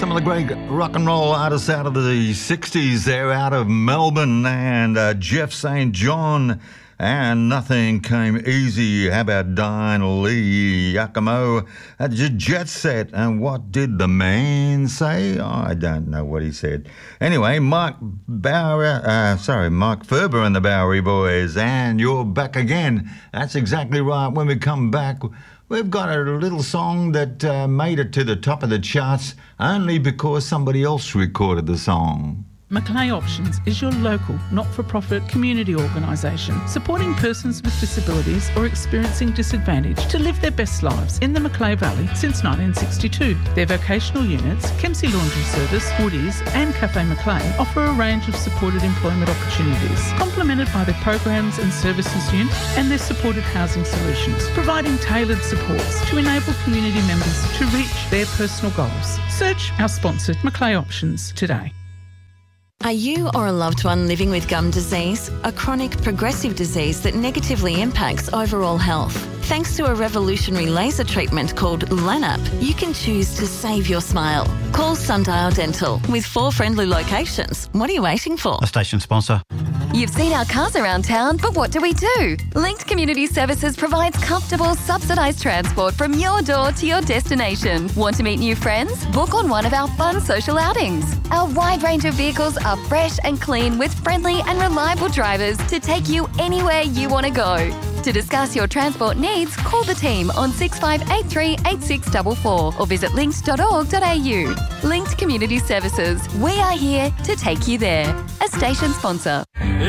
Some of the great rock and roll artists out of the 60s. They're out of Melbourne, and Jeff St. John and Nothing Came Easy. How about Diane Lee, Yakimo, Jet Set, and what did the man say? Oh, I don't know what he said. Anyway, Mark Ferber and the Bowery Boys, and you're back again. That's exactly right. When we come back, we've got a little song that made it to the top of the charts only because somebody else recorded the song. Macleay Options is your local, not-for-profit community organisation supporting persons with disabilities or experiencing disadvantage to live their best lives in the Macleay Valley since 1962. Their vocational units, Kempsey Laundry Service, Woodies and Cafe Macleay offer a range of supported employment opportunities, complemented by their programs and services unit and their supported housing solutions, providing tailored supports to enable community members to reach their personal goals. Search our sponsored Macleay Options today. Are you or a loved one living with gum disease, a chronic progressive disease that negatively impacts overall health? Thanks to a revolutionary laser treatment called LANAP, you can choose to save your smile. Call Sundial Dental with 4 friendly locations. What are you waiting for? A station sponsor. You've seen our cars around town, but what do we do? Linked Community Services provides comfortable, subsidised transport from your door to your destination. Want to meet new friends? Book on one of our fun social outings. Our wide range of vehicles are fresh and clean with friendly and reliable drivers to take you anywhere you want to go. To discuss your transport needs, call the team on 6583 8644 or visit linked.org.au. Linked Community Services. We are here to take you there. A station sponsor.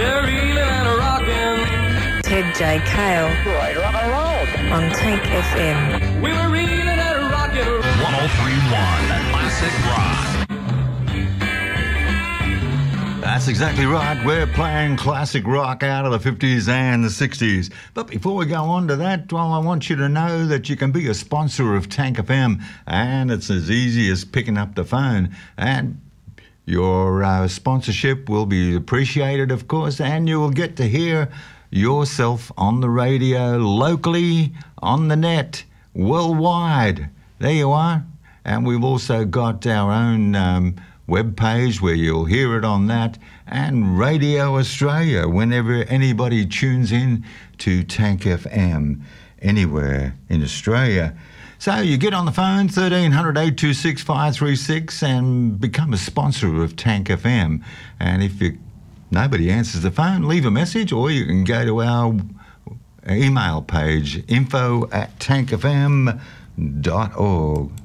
Ted J. Kale on Tank FM. We were reeling at a rocket. 103.1 Classic Rock. That's exactly right. We're playing classic rock out of the 50s and the 60s. But before we go on to that, well, I want you to know that you can be a sponsor of Tank FM, and it's as easy as picking up the phone. And your sponsorship will be appreciated, of course, and you will get to hear yourself on the radio, locally, on the net, worldwide. There you are. And we've also got our own web page where you'll hear it on that, and Radio Australia whenever anybody tunes in to Tank FM anywhere in Australia. So you get on the phone, 1300 826 536, and become a sponsor of Tank FM. And if nobody answers the phone, leave a message, or you can go to our email page, info@tankfm.org.